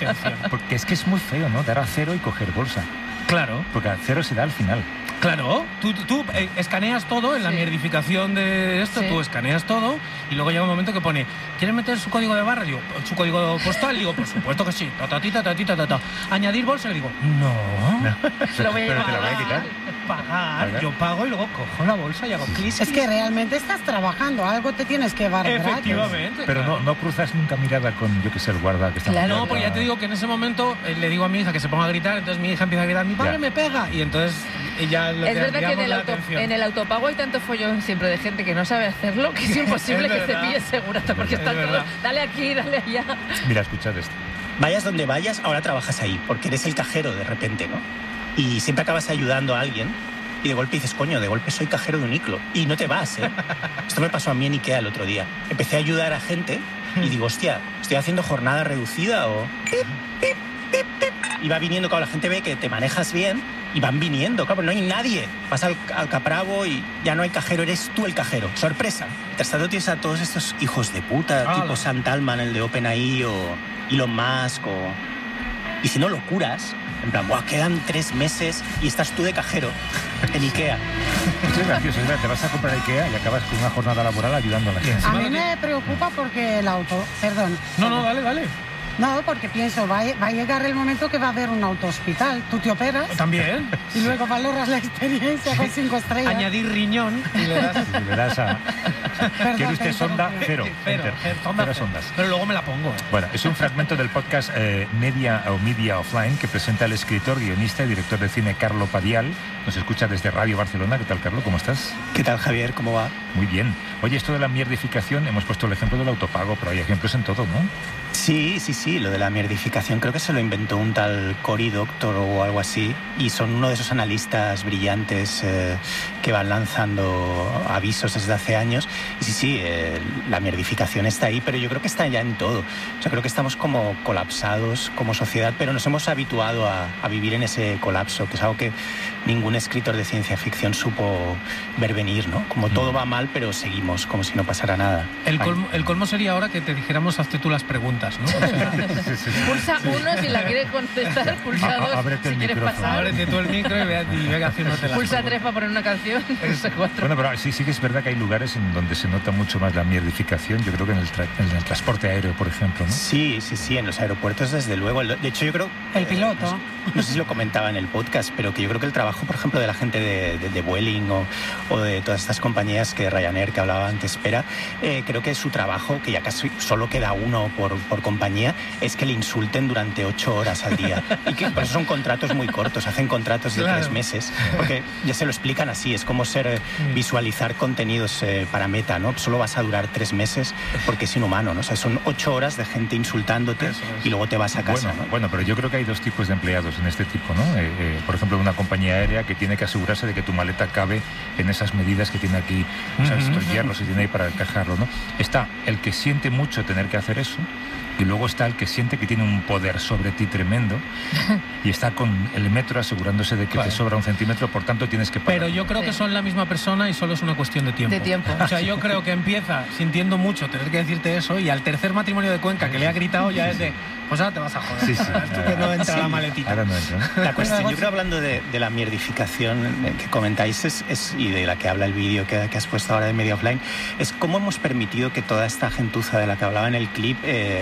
atención. Porque es que es muy feo, ¿no? Dar a cero y coger bolsa. Claro. Porque a cero se da al final. Claro, tú escaneas todo en la mierdificación de esto, tú escaneas todo y luego llega un momento que pone, ¿quieres meter su código de barra? Digo, ¿su código postal? Digo, por supuesto que sí. Añadir bolsa, le digo, no. Lo voy a Pero te la voy a quitar. Pagar, yo pago y luego cojo la bolsa y hago clic. Es que realmente estás trabajando, algo te tienes que llevar gratis. Efectivamente. Pero no cruzas nunca mirada con, yo que sé, el guarda que está... Claro. No, porque ya te digo que en ese momento le digo a mi hija que se ponga a gritar, entonces mi hija empieza a gritar, mi padre me pega, y entonces ella le Es verdad que atención. en el autopago hay tanto follón siempre de gente que no sabe hacerlo que es imposible que se pille segurata porque están todos, dale aquí, dale allá. Mira, escuchad esto. Vayas donde vayas, ahora trabajas ahí, porque eres el cajero de repente, ¿no? Y siempre acabas ayudando a alguien y de golpe dices, coño, de golpe soy cajero de un Iclo. Y no te vas, ¿eh? Esto me pasó a mí en Ikea el otro día. Empecé a ayudar a gente y digo, hostia, ¿estoy haciendo jornada reducida o...? Pip, pip, pip, pip. Y va viniendo, claro, la gente ve que te manejas bien y van viniendo, claro, no hay nadie. Vas al Capravo y ya no hay cajero, eres tú el cajero. ¡Sorpresa! Tras tanto tienes a todos estos hijos de puta, tipo Sam Altman, el de OpenAI, o Elon Musk, o... Y si no, locuras. En plan, ¡buah! Quedan 3 meses y estás tú de cajero en Ikea. Esto es gracioso, es verdad, te vas a comprar Ikea y acabas con una jornada laboral ayudando a la gente. A mí me preocupa porque el auto... Perdón. No, dale. No, porque pienso, va a llegar el momento que va a haber un autohospital. Tú te operas. También. Y luego valoras la experiencia con 5 estrellas. Añadir riñón y le das... a... ¿Quiere usted sonda? Cero. Enter. Cero sondas. Pero luego me la pongo. Bueno, es un fragmento del podcast Media Offline que presenta el escritor, guionista y director de cine Carlo Padial. Nos escucha desde Radio Barcelona. ¿Qué tal, Carlo? ¿Cómo estás? ¿Qué tal, Javier? ¿Cómo va? Muy bien. Oye, esto de la mierdificación, hemos puesto el ejemplo del autopago, pero hay ejemplos en todo, ¿no? Sí, lo de la mierdificación creo que se lo inventó un tal Cory Doctor o algo así, y son uno de esos analistas brillantes que van lanzando avisos desde hace años. Y sí, la mierdificación está ahí, pero yo creo que está ya en todo. O sea, creo que estamos como colapsados como sociedad, pero nos hemos habituado a vivir en ese colapso, que es algo que ningún escritor de ciencia ficción supo ver venir, ¿no? Como todo va mal, pero seguimos como si no pasara nada. El colmo sería ahora que te dijéramos, hazte tú las preguntas, ¿no? O sea, pulsa 1 si la quieres contestar, pulsa 2 Ábrete si el quieres micrófono. pasar. ábrete tú el micro y venga haciéndote las Pulsa preguntas. 3 para poner una canción, pulsa 4. Bueno, pero sí que es verdad que hay lugares en donde se nota mucho más la mierdificación. Yo creo que en el transporte aéreo, por ejemplo, ¿no? Sí, en los aeropuertos desde luego. De hecho, yo creo... El piloto. No sé si lo comentaba en el podcast, pero que yo creo que el trabajo, por ejemplo, de la gente de Vueling o de todas estas compañías que Ryanair, que hablaba antes, espera, creo que su trabajo, que ya casi solo queda uno por compañía, es que le insulten durante 8 horas al día. Y que por eso son contratos muy cortos, hacen contratos de 3 meses, porque ya se lo explican así, es como visualizar contenidos para Meta, ¿no? Solo vas a durar 3 meses porque es inhumano, ¿no? O sea, son 8 horas de gente insultándote y luego te vas a casa, ¿no? Bueno, pero yo creo que hay 2 tipos de empleados en este tipo, ¿no? Por ejemplo, una compañía aérea que tiene que asegurarse de que tu maleta cabe en esas medidas que tiene aquí, ¿sabes? Estos hierros que tiene ahí para encajarlo, ¿no? Está el que siente mucho tener que hacer eso, y luego está el que siente que tiene un poder sobre ti tremendo y está con el metro asegurándose de que te sobra 1 centímetro, por tanto tienes que pagar. Pero yo creo que son la misma persona y solo es una cuestión de tiempo. O sea, yo creo que empieza sintiendo mucho tener que decirte eso y al tercer matrimonio de Cuenca que le ha gritado ya es de, pues ahora te vas a joder. Sí. Tú que no entra la maletita. Ahora no entra, ¿no? La cuestión, yo creo, hablando de la mierdificación que comentáis y de la que habla el vídeo que has puesto ahora de Media Offline, es cómo hemos permitido que toda esta gentuza de la que hablaba en el clip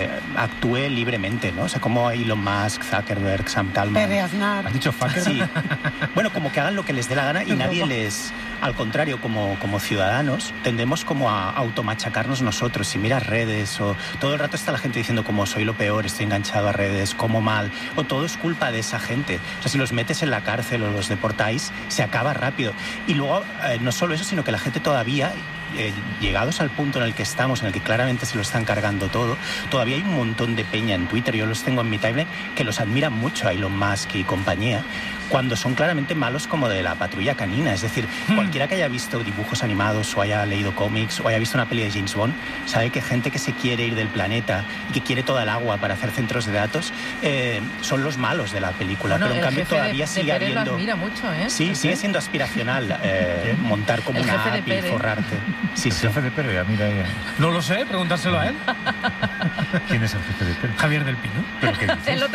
actúe libremente, ¿no? O sea, cómo Elon Musk, Zuckerberg, Sam Altman... ¿Has dicho fucker? Sí. Bueno, como que hagan lo que les dé la gana y nadie les... Al contrario, como ciudadanos, tendemos como a automachacarnos nosotros. Si miras redes o todo el rato está la gente diciendo como soy lo peor, estoy enganchado a redes, como mal, o todo es culpa de esa gente. O sea, si los metes en la cárcel o los deportáis, se acaba rápido. Y luego, no solo eso, sino que la gente todavía... llegados al punto en el que estamos, en el que claramente se lo están cargando todo, todavía hay un montón de peña en Twitter, yo los tengo en mi timeline, que los admiran mucho a Elon Musk y compañía, cuando son claramente malos como de la Patrulla Canina. Es decir, cualquiera que haya visto dibujos animados o haya leído cómics o haya visto una peli de James Bond, sabe que gente que se quiere ir del planeta y que quiere toda el agua para hacer centros de datos son los malos de la película. Bueno, pero en cambio todavía sigue habiendo... lo admira mucho, ¿eh? Sí, sigue siendo aspiracional montar como una app y forrarte. Sí, el jefe de Pérez, mira. No lo sé, preguntárselo a él. ¿Quién es el jefe de Pérez? Javier del Pino. ¿Pero qué dices?